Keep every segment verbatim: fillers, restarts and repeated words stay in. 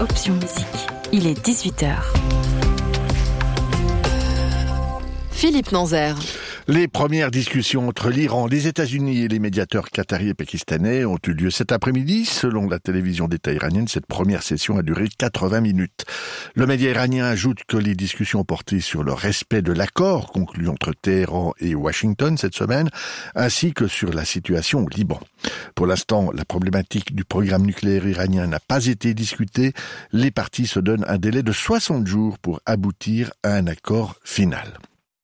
Option Musique. Il est dix-huit heures. Philippe Nanzer. Les premières discussions entre l'Iran, les États-Unis et les médiateurs qataris et pakistanais ont eu lieu cet après-midi. Selon la télévision d'État iranienne, cette première session a duré quatre-vingts minutes. Le média iranien ajoute que les discussions portaient sur le respect de l'accord conclu entre Téhéran et Washington cette semaine, ainsi que sur la situation au Liban. Pour l'instant, la problématique du programme nucléaire iranien n'a pas été discutée. Les parties se donnent un délai de soixante jours pour aboutir à un accord final.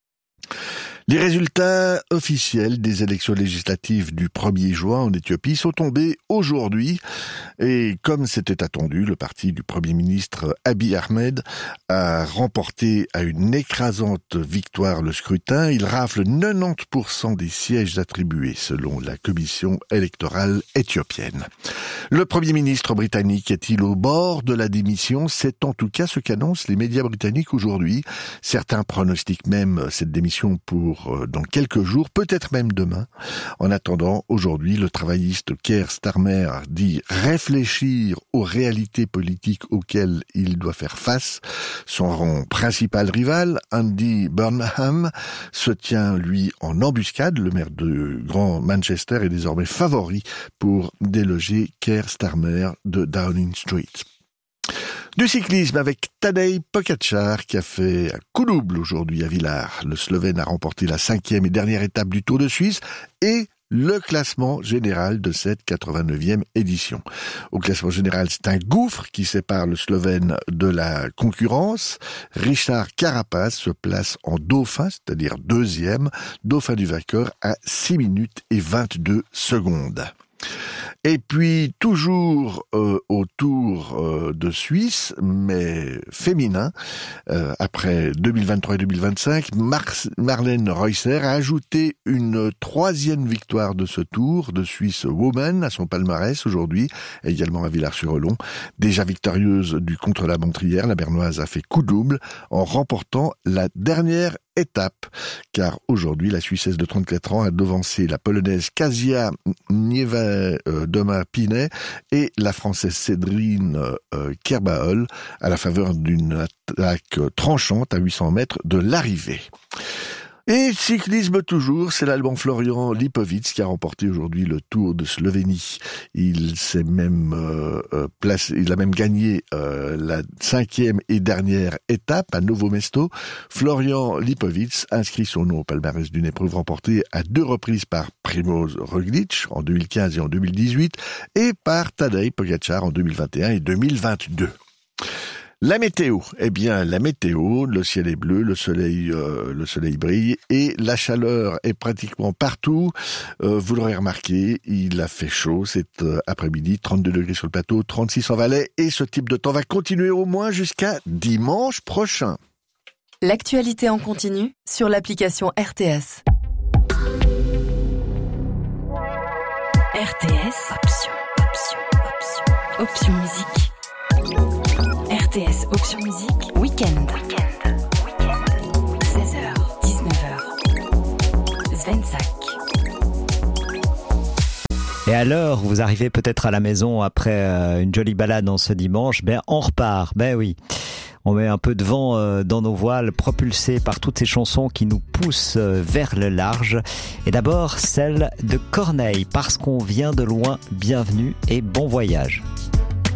Les résultats officiels des élections législatives du premier juin en Éthiopie sont tombés aujourd'hui et comme c'était attendu, le parti du Premier ministre Abiy Ahmed a remporté à une écrasante victoire le scrutin. Il rafle quatre-vingt-dix pour cent des sièges attribués selon la commission électorale éthiopienne. Le Premier ministre britannique est-il au bord de la démission? C'est en tout cas ce qu'annoncent les médias britanniques aujourd'hui. Certains pronostiquent même cette démission pour dans quelques jours, peut-être même demain. En attendant, aujourd'hui, le travailliste Keir Starmer dit réfléchir aux réalités politiques auxquelles il doit faire face. Son principal rival, Andy Burnham, se tient, lui, en embuscade. Le maire de Grand Manchester est désormais favori pour déloger Keir Starmer de Downing Street. Du cyclisme avec Tadej Pogačar qui a fait un coup double aujourd'hui à Villars. Le Slovène a remporté la cinquième et dernière étape du Tour de Suisse et le classement général de cette quatre-vingt-neuvième édition. Au classement général, c'est un gouffre qui sépare le Slovène de la concurrence. Richard Carapaz se place en dauphin, c'est-à-dire deuxième, dauphin du vainqueur à six minutes et vingt-deux secondes. Et puis, toujours euh, au Tour euh, de Suisse, mais féminin, euh, après deux mille vingt-trois et deux mille vingt-cinq, Mar- Marlène Reusser a ajouté une troisième victoire de ce Tour de Suisse Woman à son palmarès aujourd'hui, également à Villars-sur-Olon. Déjà victorieuse du contre-la-montre hier, la Bernoise a fait coup double en remportant la dernière étape, car aujourd'hui, la Suissesse de trente-quatre ans a devancé la Polonaise Kasia Niewedoma-Pinet et la Française Cédrine euh, Kerbaol à la faveur d'une attaque tranchante à huit cents mètres de l'arrivée. Et cyclisme toujours, c'est l'Allemand Florian Lipovic qui a remporté aujourd'hui le Tour de Slovénie. Il s'est même euh, placé, il a même gagné euh, la cinquième et dernière étape à Novo Mesto. Florian Lipovic inscrit son nom au palmarès d'une épreuve remportée à deux reprises par Primož Roglič en deux mille quinze et en deux mille dix-huit et par Tadej Pogačar en deux mille vingt et un et deux mille vingt-deux. La météo, eh bien la météo, le ciel est bleu, le soleil, euh, le soleil brille et la chaleur est pratiquement partout. Euh, vous l'aurez remarqué, il a fait chaud cet euh, après-midi, trente-deux degrés sur le plateau, trente-six en Valais et ce type de temps va continuer au moins jusqu'à dimanche prochain. L'actualité en continu sur l'application R T S. R T S, option, option, option, option musique. R T S Option Musique, Week-end. Week-end. Week-end. seize heures, dix-neuf heures. Svensak. Et alors, vous arrivez peut-être à la maison après euh, une jolie balade en ce dimanche, ben on repart, ben oui. On met un peu de vent euh, dans nos voiles, propulsés par toutes ces chansons qui nous poussent euh, vers le large. Et d'abord, celle de Corneille, parce qu'on vient de loin, bienvenue et bon voyage.